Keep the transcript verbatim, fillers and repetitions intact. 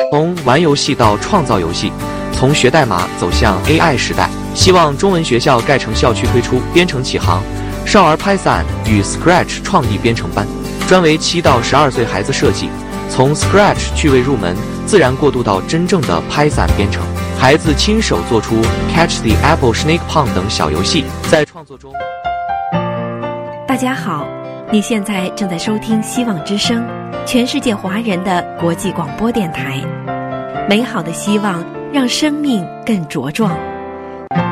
从玩游戏到创造游戏，从学代码走向 A I 时代。希望中文学校盖城校区推出编程启航少儿 Python 与 Scratch 创意编程班，专为七到十二岁孩子设计，从 Scratch 趣味入门，自然过渡到真正的 Python 编程。孩子亲手做出 Catch the Apple Snake Pond 等小游戏，在创作中。 大家好，你现在正在收听希望之声，全世界华人的国际广播电台。美好的希望让生命更茁壮。